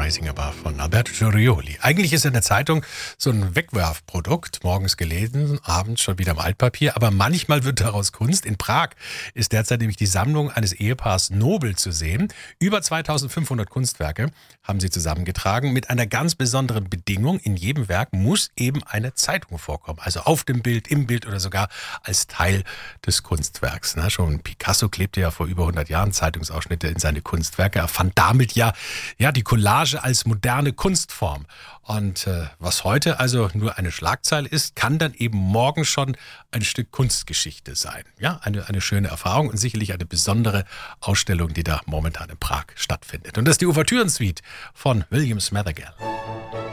Rising Above von Alberto Giurioli. Eigentlich ist eine Zeitung so ein Wegwerfprodukt, morgens gelesen, abends schon wieder im Altpapier, aber manchmal wird daraus Kunst. In Prag ist derzeit nämlich die Sammlung eines Ehepaars Nobel zu sehen. Über 2500 Kunstwerke haben sie zusammengetragen mit einer ganz besonderen Bedingung. In jedem Werk muss eben eine Zeitung vorkommen, also auf dem Bild, im Bild oder sogar als Teil des Kunstwerks. Na, schon Picasso klebte ja vor über 100 Jahren Zeitungsausschnitte in seine Kunstwerke. Er fand damit ja die Collage als moderne Kunstform. Und was heute also nur eine Schlagzeile ist, kann dann eben morgen schon ein Stück Kunstgeschichte sein. Ja, eine schöne Erfahrung und sicherlich eine besondere Ausstellung, die da momentan in Prag stattfindet. Und das ist die Ouvertüren-Suite von William Smathergall.